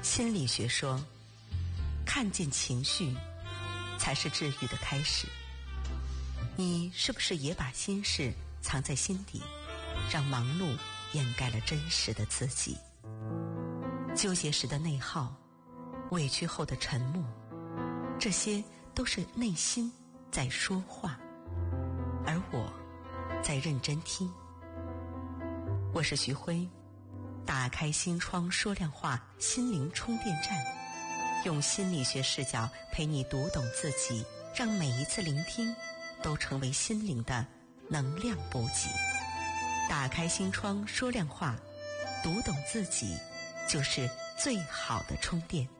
心理学说，看见情绪才是治愈的开始。你是不是也把心事藏在心底，让忙碌掩盖了真实的自己？纠结时的内耗，委屈后的沉默，这些都是内心在说话，而我在认真听。我是徐辉，打开心窗说亮话，心灵充电站，用心理学视角陪你读懂自己，让每一次聆听都成为心灵的能量补给。打开心窗说亮话，读懂自己就是最好的充电。